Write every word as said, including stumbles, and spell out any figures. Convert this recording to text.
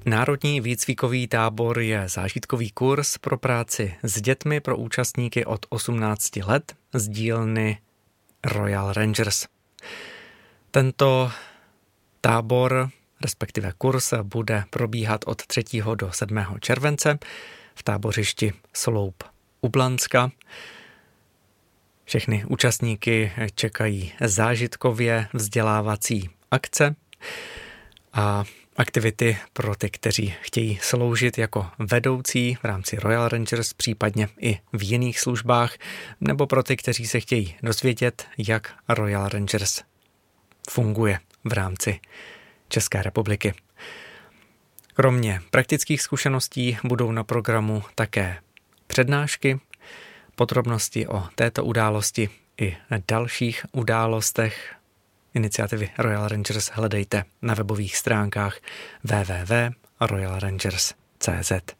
Národní výcvikový tábor je zážitkový kurz pro práci s dětmi pro účastníky od osmnácti let z dílny Royal Rangers. Tento tábor, respektive kurz, bude probíhat od třetího do sedmého července v tábořišti Sloup u Blanska. Všechny účastníky čekají zážitkově vzdělávací akce a aktivity pro ty, kteří chtějí sloužit jako vedoucí v rámci Royal Rangers, případně i v jiných službách, nebo pro ty, kteří se chtějí dozvědět, jak Royal Rangers funguje v rámci České republiky. Kromě praktických zkušeností budou na programu také přednášky. Podrobnosti o této události i dalších událostech iniciativy Royal Rangers hledejte na webových stránkách w w w tečka royal rangers tečka c z.